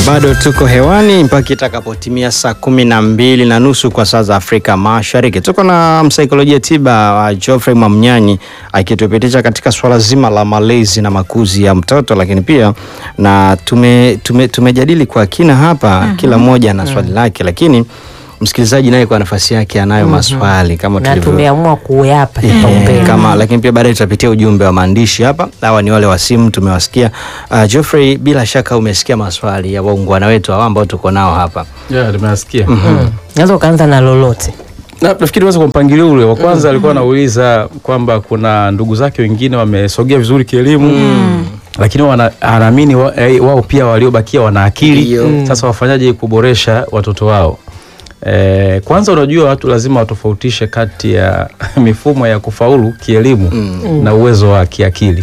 Bado tuko hewani mpaka itakapotimia saa 12:30 kwa saa za Afrika Mashariki. Tuko na msaikolojia tiba wa Geoffrey Mwamnyanyi akitupitisha katika swala zima la malezi na makuzi ya mtoto, lakini pia na tumejadili kwa kina hapa, kila mmoja na swali lake, lakini msikilizaji naye kwa nafasi yake anayo maswali kama tulivyo. Na tumeamua kuyapa kipaumbele. Kama lakini pia baadaye tutapitia ujumbe wa maandishi hapa. Hawa ni wale wa simu tumewasikia. Geoffrey, bila shaka umesikia maswali ya waungwana wetu ambao tuko nao hapa. Nimesikia. Naweza kuanza na lolote. Nafikiri waza kwa mpangilio ule wa kwanza alikuwa anauliza kwamba kuna ndugu zake wengine wamesogea vizuri kielimu. Lakini wanaamini wao pia waliobakia wana akili. Sasa wafanyaje kuboresha watoto wao? Kwanza unajua watu lazima watofautishe kati ya mifumo ya kufaulu kielimu na uwezo wa kiakili.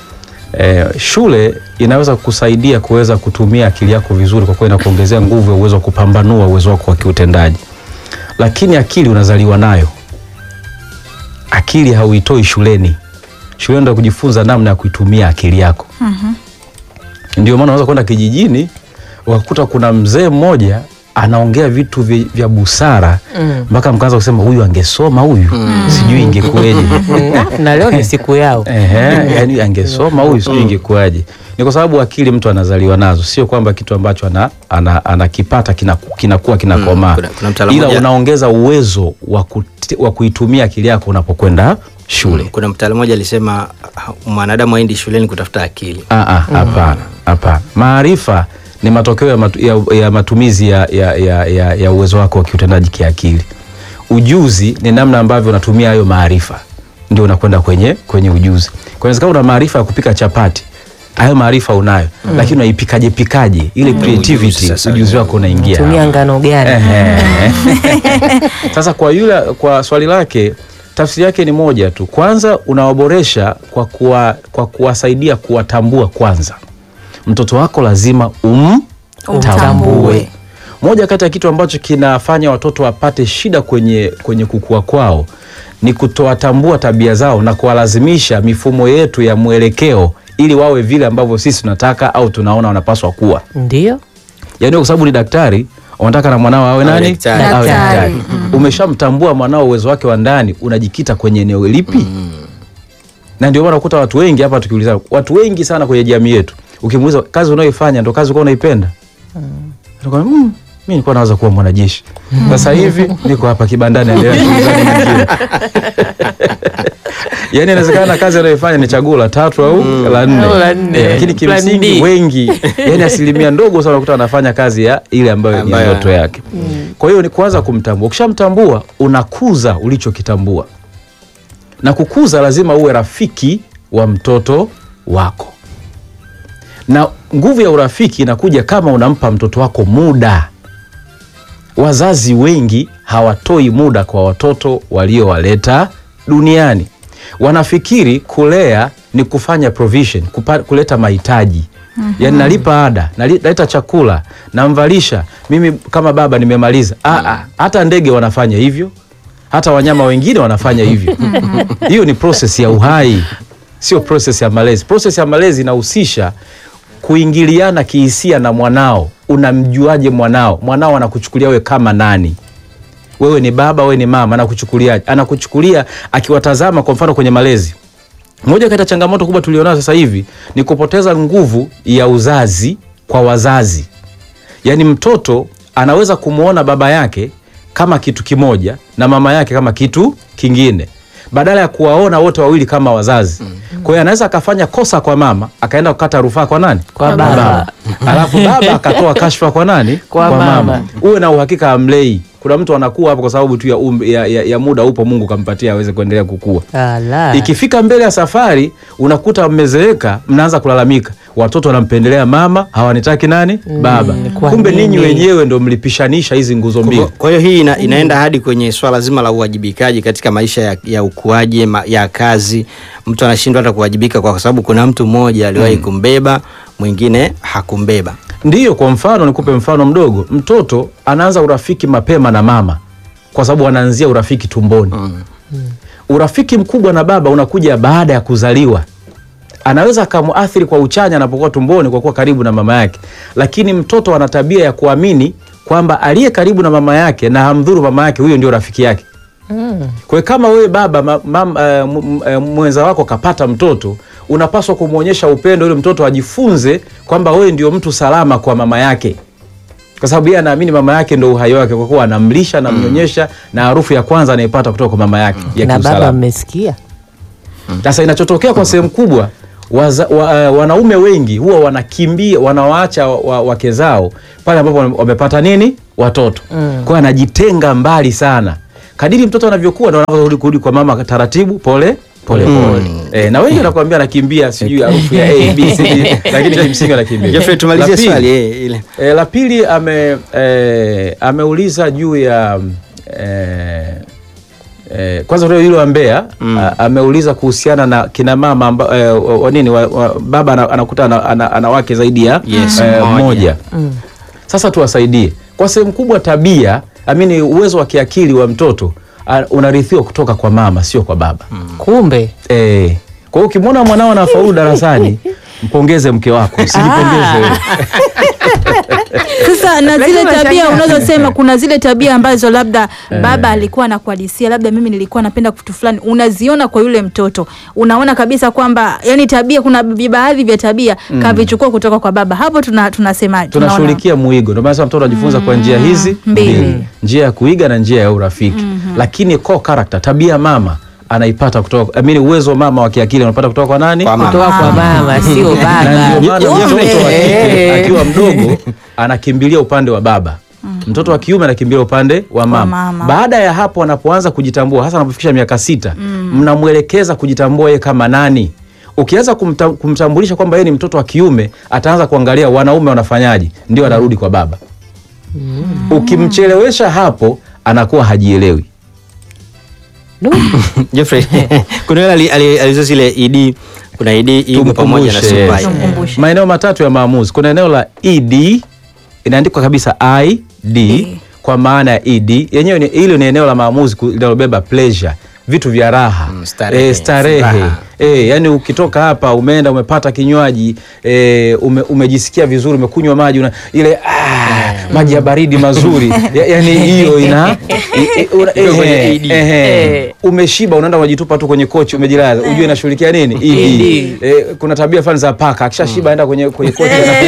Shule inaweza kusaidia kuweza kutumia akili yako vizuri kwa kuwa inakuongezea nguvu ya uwezo wa kupambanua uwezo wako wa kiutendaji. Lakini akili unazaliwa nayo. Akili hauitoi shuleni. Shuleni ndio kujifunza namna ya kuitumia akili yako. Ndio maana unaweza kwenda kijijini ukakuta kuna mzee mmoja anaongea vitu vya busara mpaka mkaanza kusema huyu angesoma huyu sijui ingekuaje. Na leo ni siku yao. Yani angesoma huyu sijui ingekuaje. Ni kwa sababu akili mtu anazaliwa nazo, sio kwamba kitu ambacho anakipata kinakuwa kinakomaa. Ila unaongeza uwezo wa kuitumia akili yako unapokwenda shule. Kuna mtaalamu mmoja alisema mwanadamu haendi shuleni kutafuta akili. Hapana. Maarifa ni matokeo ya matumizi ya uwezo wako wa kiutendaji kiakili. Ujuzi ni namna ambavyo unatumia hayo maarifa ndio unakwenda kwenye ujuzi. Kwa hiyo kama una maarifa ya kupika chapati, hayo maarifa unayo, lakini unaipikaje ile creativity, ujuzi wako unaingia. Tumia ngano gani? Sasa kwa swali lake, tafsiri yake ni moja tu. Kwanza unawaboresha kwa kuwasaidia kuwatambua kwanza. Mtoto wako lazima umtambue. Moja kati ya kitu ambacho kinafanya watoto wapate shida kwenye kukua kwao ni kutowatambua tabia zao na kuwalazimisha mifumo yetu ya mwelekeo ili wawe vile ambavyo sisi tunataka au tunaona wanapaswa kuwa. Ndio. Yaani kwa sababu ni daktari, unataka na mwanao awe nani? Awe daktari. Umeshamtambua mwanao uwezo wake wa ndani, unajikita kwenye eneo lipi? Na ndio maana ukuta watu wengi hapa tukiuliza, watu wengi sana kwenye jamii yetu, ukimuuliza kazi unayoifanya ndio kazi uko unaipenda? Anakuambia mimi nilikuwa naweza kuwa mwanajeshi. Sasa hivi niko hapa kibandani naendelea. Yaani inawezekana kazi anayofanya ni chaguo la 3 au la 4. Lakini kimsingi wengi, yani asilimia ndogo sana ukuta anafanya kazi ya ile ambayo ni ndoto yake. Kwa hiyo ni kwanza kumtambua. Ukishamtambua unakuza ulichokitambua. Na kukuza lazima uwe rafiki wa mtoto wako. Na nguvu ya urafiki inakuja kama unampa mtoto wako muda. Wazazi wengi hawatoi muda kwa watoto waliowaleta duniani. Wanafikiri kulea ni kufanya provision, kuleta mahitaji. Yaani nalipa ada, naleta chakula, namvalisha. Mimi kama baba nimemaliza. Hata ndege wanafanya hivyo. Hata wanyama wengine wanafanya hivyo. Hiyo ni process ya uhai, sio process ya malezi. Process ya malezi inahusisha kuingiliana kihisia na mwanao. Unamjuaje mwanao? Mwanao anakuchukulia wewe kama nani? Wewe ni baba, wewe ni mama, anakuchukuliaje? Anakuchukulia akiwatazama kwa mfano kwenye malezi. Moja kati ya changamoto kubwa tulionayo sasa hivi ni kupoteza nguvu ya uzazi kwa wazazi. Yaani mtoto anaweza kumuona baba yake kama kitu kimoja na mama yake kama kitu kingine, badala ya kuwaona wote wawili kama wazazi. Kwa hiyo anaweza akafanya kosa kwa mama, akaenda kukata rufaa kwa nani? Kwa baba. Alafu baba akatoa kashfa kwa nani? Kwa mama. Uwe na uhakika amlei. Kuna mtu anakuwa hapo kwa sababu tu ya muda upo Mungu kampatia aweze kuendelea kukua. Ikifika mbele ya safari unakuta mmezeeka, mnaanza kulalamika. Watoto wanampendelea mama, hawanitaki nani? Baba. Kumbe ninyi wenyewe ndio mlipishanisha hizi nguzo mbili. Kwa hiyo hii inaenda hadi kwenye swala zima la uwajibikaji katika maisha ya ukuaji ya kazi. Mtu anashindwa hata kuwajibika kwa sababu kuna mtu mmoja aliwahi kumbeba, mwingine hakumbeba. Ndiyo, kwa mfano nikupe mfano mdogo. Mtoto anaanza urafiki mapema na mama kwa sababu anaanzia urafiki tumboni. Urafiki mkubwa na baba unakuja baada ya kuzaliwa. anaweza akamuathiri kwa uchanya anapokuwa tumboni kwa kuwa karibu na mama yake, lakini mtoto ana tabia ya kuamini kwamba aliye karibu na mama yake na hamdhuru mama yake, huyo ndio rafiki yake. Kwa hiyo kama wewe baba mwenza wako kapata mtoto, unapaswa kumuonyesha upendo yule mtoto ajifunze kwamba wewe ndio mtu salama kwa mama yake, kwa sababu yeye anaamini mama yake ndio uhai wake, kwa kuwa anamlisha, anamnyonyesha na harufu ya kwanza anaipata kutoka kwa mama yake ya Na kiusalama. baba mmesikia? Sasa inachotokea kwa sehemu kubwa wanaume wengi huwa wanakimbia, wanawaacha wake zao pale ambapo wamepata nini? Watoto. Kwa hiyo anajitenga mbali sana. Kadiri mtoto anavyokuwa ndio anarudi kwa mama taratibu, pole. Na wengi wanakuambia anakimbia sijui harufu ya A B C D, lakini kimsingi anakimbia. Jeffrey, tumalizie swali ile. La pili ameuliza juu ya kwanza yule wa Mbeya ameuliza kuhusiana na kina mama baba anakuta ana wake zaidi ya moja. Sasa tuwasaidie kwa sehemu kubwa. Tabia uwezo wa kiakili wa mtoto unarithiwa kutoka kwa mama, sio kwa baba. Kumbe kwa hiyo ukimwona mwanao anafaulu darasani, mpongeze mke wako, usijipongeze wewe. Sasa na zile tabia unazosema, kuna zile tabia ambazo labda baba alikuwa anakuhadisia, labda mimi nilikuwa napenda kitu fulani, unaziona kwa yule mtoto, unaona kabisa kwamba yani tabia, kuna baadhi vya tabia kavichukua kutoka kwa baba. Hapo tunasema tunashughulikia muigo. Ndio maana mtoto anajifunza kwa njia hizi mbili, njia ya kuiga na njia ya urafiki. Lakini core character, tabia mama anaipata kutoka, uwezo wa mama wa kiakili anapata kutoka kwa nani? Kutoka kwa mama, sio baba. Na ndio maana mtoto wa kike akiwa mdogo anakimbilia upande wa baba. Mtoto wa kiume anakimbilia upande wa mama. Baada ya hapo anapoanza kujitambua, hasa anapofikisha miaka 6, mnamwelekeza kujitambua yeye kama nani. Ukianza kumtambulisha kwamba yeye ni mtoto wa kiume, ataanza kuangalia wanaume wanafanyaje, ndio anarudi kwa baba. Ukimchelewesha hapo, anakuwa hajielewi. Jeffrey, kuna ile alizo zile ED, kuna ED iko pamoja na super. Maeneo matatu ya maamuzi. Kuna eneo la ED inaandikwa kabisa ID kwa maana ya ED. Yenyewe hilo ni eneo la maamuzi linalobeba pleasure, vitu vya raha, starehe. Yani ukitoka hapa umeenda umepata kinywaji, umejisikia vizuri, umekunywa maji ile maji ya baridi mazuri. Yani hiyo ina umeshiba, unaenda unajitupa tu kwenye kochi umejilaza, unajua inashughulikia nini? ED. Kuna tabia fulani za paka, akishashiba aenda kwenye kochi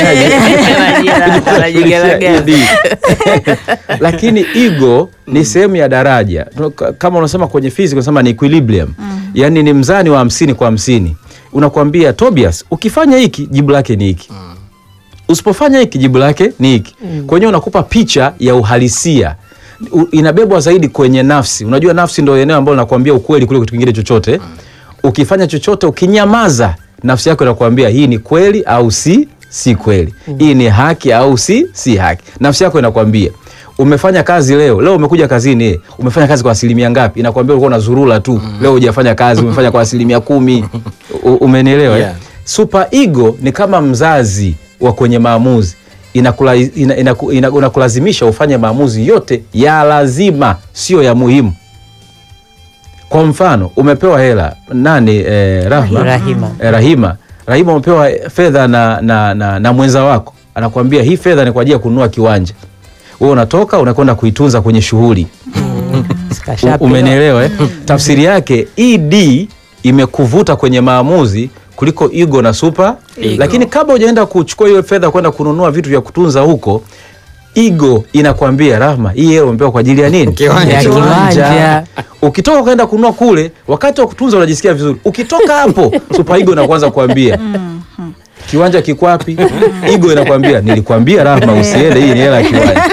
anafanyaje? Lakini ego ni sehemu ya daraja. Kama unasema kwenye physics unasema ni equilibrium. Yani ni mzani wa 50 kwa 50. Unakwambia Tobias, ukifanya hiki jibu lake ni hiki. Usipofanya hiki jibu lake ni hiki. Kwa hiyo unakupa picha ya uhalisia. Inabebwa zaidi kwenye nafsi. Unajua nafsi ndio eneo ambalo linakuambia ukweli kuliko kitu kingine chochote. Ukifanya chochote ukinyamaza, nafsi yako inakuambia hii ni kweli au si kweli. Hii ni haki au si haki. Nafsi yako inakuambia. Umefanya kazi leo umekuja kazini, umefanya kazi kwa asilimia ngapi? Inakwambia ulikuwa unazurula tu. Leo hujafanya kazi, umefanya kwa asilimia 10. Umenielewa? Yeah. Super ego ni kama mzazi wa kwenye maamuzi. Inakulazimisha ufanye maamuzi yote ya lazima, sio ya muhimu. Kwa mfano, umepewa hela nani? Rahima umepewa fedha na mwenza wako. Anakuambia hii fedha ni kwa ajili ya kununua kiwanja. Wewe unatoka unakwenda kuitunza kwenye shughuli. Umenielewa? Tafsiri yake ED imekuvuta kwenye maamuzi kuliko ego na super ego. Lakini kabla hujaenda kuchukua hiyo fedha kwenda kununua vitu vya kutunza huko, ego inakwambia Rahma, hii hela umepewa kwa ajili ya nini? Kiwanja. Ukitoka ukaenda kununua kule, wakati wa kutunza unajisikia vizuri. Ukitoka hapo, super ego inaanza kuambia kiwanja kiko wapi? Ego inakwambia nilikwambia Rahma usiende, hii ni hela ya kiwanja.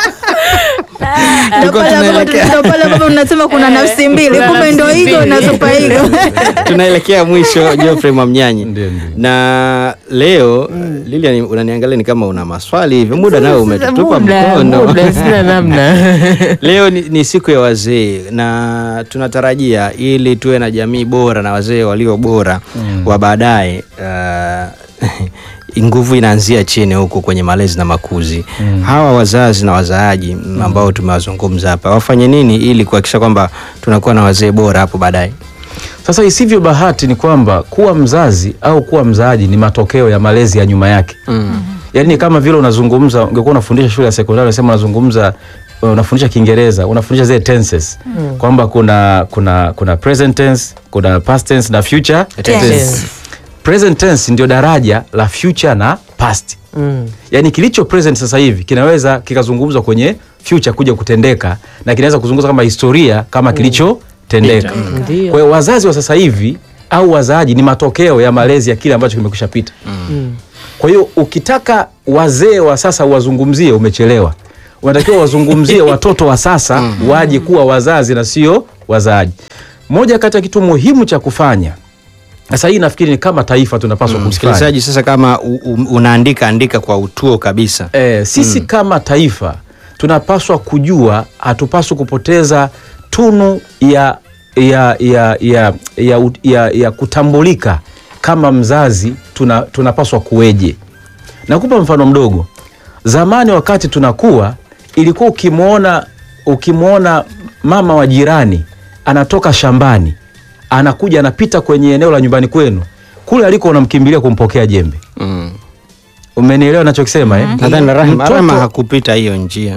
Ndio pale baba unasema kuna nafsi mbili, kumbe ndio ego na super ego. Tunaelekea mwisho, Geoffrey Mwamnyanyi. Na leo Lilian, unaniangalia ni kama una maswali hivi, muda nao umetutupa mkono. Muda sina namna. Leo ni siku ya wazee na tunatarajia ili tuwe na jamii bora na wazee walio bora wa baadaye. Nguvu inaanzia chini huko kwenye malezi na makuzi. Hawa wazazi na wazaaji ambao tumewazungumza hapa, wafanye nini ili kuhakikisha kwamba tunakuwa na wazee bora hapo baadaye? Sasa isivyo bahati ni kwamba kuwa mzazi au kuwa mzaaji ni matokeo ya malezi ya nyuma yake. Yaani kama vile unazungumza, ungekuwa unafundisha shule ya sekondari, unasema unafundisha Kiingereza, unafundisha zile tenses. Kwamba kuna present tense, kuna past tense na future tense. Present tense ndio daraja la future na past. Yaani kilicho present sasa hivi kinaweza kikazungumzwa kwenye future kuja kutendeka, na kinaweza kuzungumza kama historia kama kilicho tendeka. Kwa hiyo wazazi wa sasa hivi au wazaaji ni matokeo ya malezi ya kile ambacho kimekwisha pita. Kwa hiyo ukitaka wazee wa sasa wazungumzie, umechelewa. Unatakiwa wazungumzie watoto wa sasa waje kuwa wazazi na sio wazaaji. Moja kati ya kitu muhimu cha kufanya sasa, hii nafikiri ni kama taifa tunapaswa kumsikilizaji sasa, kama andika kwa utuo kabisa. Sisi kama taifa tunapaswa kujua, hatupaswi kupoteza tunu ya kutambulika kama mzazi. Tunapaswa kuweje? Nakupa mfano mdogo. Zamani wakati tunakuwa, ilikuwa ukimwona mama wa jirani anatoka shambani, anakuja anapita kwenye eneo la nyumbani kwenu, kule aliko unamkimbilia kumpokea jembe. Umenielewa nachokisema Nadhani Rahma hakupita hiyo njia.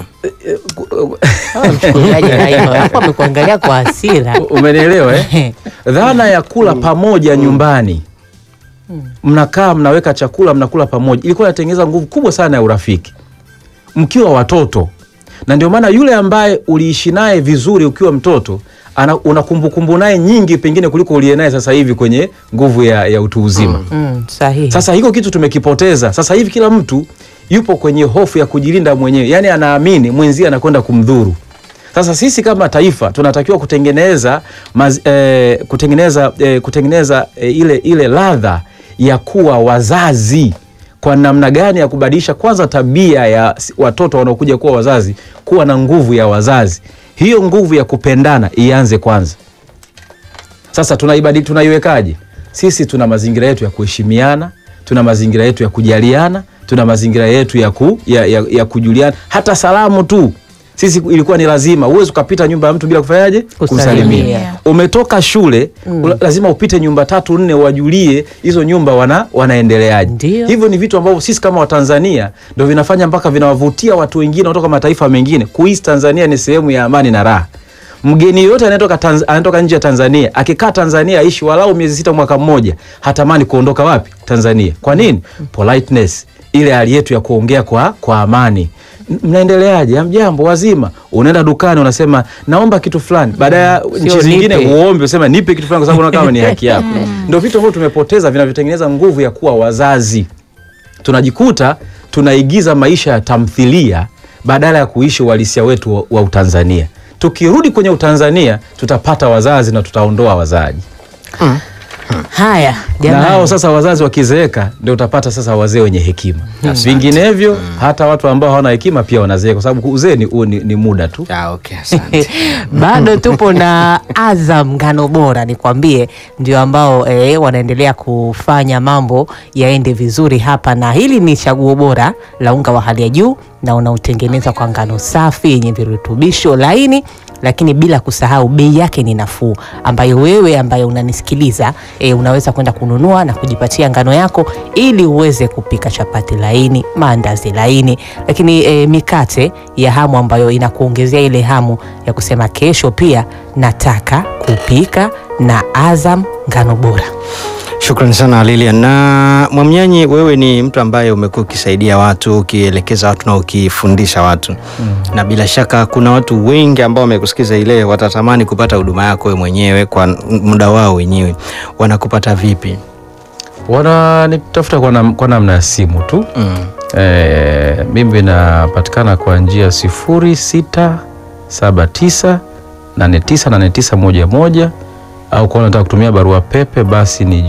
Hapo amekuangalia kwa hasira. Umenielewa Dhana ya kula pamoja nyumbani. Mnakaa, mnaweka chakula, mnakula pamoja. Ilikuwa inatengeneza nguvu kubwa sana ya urafiki mkiwa watoto. Na ndio maana yule ambaye uliishi naye vizuri ukiwa mtoto, una kumbukumbu naye nyingi pengine kuliko uliye naye sasa hivi kwenye nguvu ya utu uzima. Sahihi. Sasa hiko kitu tumekipoteza. Sasa hivi kila mtu yupo kwenye hofu ya kujilinda mwenyewe. Yaani anaamini mwenzie anakwenda kumdhuru. Sasa sisi kama taifa tunatakiwa kutengeneza ile ladha ya kuwa wazazi. Kwa namna gani ya kubadilisha kwanza tabia ya watoto wanaokuja kuwa wazazi, kuwa na nguvu ya wazazi. Hiyo nguvu ya kupendana ianze kwanza. Sasa tunaiwekaje? Sisi tuna mazingira yetu ya kuheshimiana, tuna mazingira yetu ya kujaliana, tuna mazingira yetu ya kujuliana. Hata salamu tu sisi ilikuwa ni lazima. Uwezi ukapita nyumba ya mtu bila kufanyaje? Kusalimia. Umetoka shule, lazima upite nyumba 3-4 wajulie hizo nyumba wanaendeleaje. Hivyo ni vitu ambavyo sisi kama Watanzania ndio vinafanya mpaka vinawavutia watu wengine kutoka mataifa mengine kuhisi Tanzania ni sehemu ya amani na raha. Mgeni yote anatoka nje ya Tanzania, akikaa Tanzania aishi walau miezi 6 mwaka mmoja, hatamani kuondoka wapi? Tanzania. Kwa nini? Politeness, ile hali yetu ya kuongea kwa amani. Mnaendeleaje? Hamjambo, wazima. Unaenda dukani unasema naomba kitu fulani. Baada ya nchi zingine uombe usema nipe kitu fulani kwa sababu unaona kama ni haki yako. Ndio vitu ambavyo tumepoteza vinavyotengeneza nguvu ya kuwa wazazi. Tunajikuta tunaigiza maisha ya tamthilia badala ya kuishi uhalisia wetu wa Utanzania. Tukirudi kwenye Utanzania tutapata wazazi na tutaondoa wazaji. Haya, jamani. Na hao sasa wazazi wakizeeka ndio utapata sasa wazee wenye hekima. Vinginevyo hata watu ambao hawana hekima pia wanazeeka kwa sababu uzee ni muda tu. Okay, asante. Bado tupo na Azam Ngano Bora, nikwambie ndio ambao wanaendelea kufanya mambo yaende vizuri hapa, na hili ni chaguo bora la unga wa hali ya juu na unaotengeneza kwa ngano safi yenye virutubisho laini, lakini bila kusahau bei yake ni nafuu, ambayo wewe ambaye unanisikiliza unaweza kwenda kununua na kujipatia ngano yako ili uweze kupika chapati laini, maandazi laini, lakini mikate ya hamu ambayo inakuongezea ile hamu ya kusema kesho pia nataka kupika na Azam Ngano Bora. Shukrani sana Lilian. Na Mwamnyanyi, wewe ni mtu ambaye umekuwa ukisaidia watu, ukielekeza watu na ukifundisha watu. Na bila shaka kuna watu wengi ambao wamekusikiza ile watatamani kupata huduma yako wewe mwenyewe kwa muda wao wenyewe. Wanakupata vipi? Wananitafuta kwa namna ya simu tu. Mimi napatikana kwa njia 0679898911 au kwa nataka kutumia barua pepe basi ni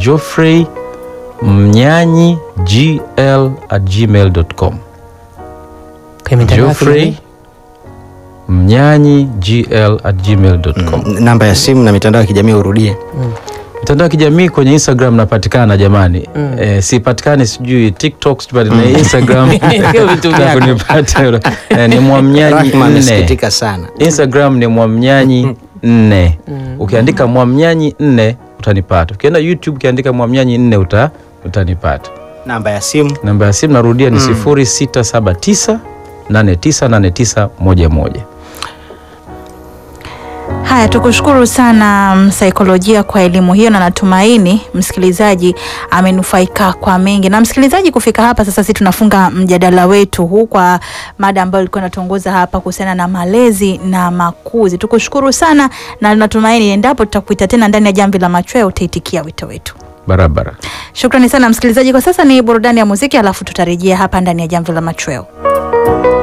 geoffreymnyanyi@gmail.com. geoffreymnyanyi@gmail.com. Namba ya simu na mitandao ya kijamii urudie. Mitandao ya kijamii kwenye Instagram napatikana jamani. Sipatikani sijui TikTok, sipatikani Instagram. Sio vitu vyako. Kunipata ni Mwamnyanyi 4. Nasikitika sana. Instagram ni Mwamnyanyi 4. Ukiandika Mwamnyanyi 4 utanipata. Ukienda YouTube ukiandika Mwamnyanyi 4 utanipata. Namba ya simu Narudia ni 0679 898911. Haya, tukushukuru sana msaikolojia kwa elimu hiyo, na natumaini msikilizaji amenufaika kwa mengi. Na msikilizaji, kufika hapa sasa sisi tunafunga mjadala wetu huu kwa mada ambayo ilikuwa inatuongoza hapa kuhusiana na malezi na makuzi. Tukushukuru sana na natumaini endapo tutakuita tena ndani ya Jamvi la Machweo utaitikia wito wetu. Barabara. Shukrani sana msikilizaji. Kwa sasa ni burudani ya muziki, alafu tutarejea hapa ndani ya Jamvi la Machweo.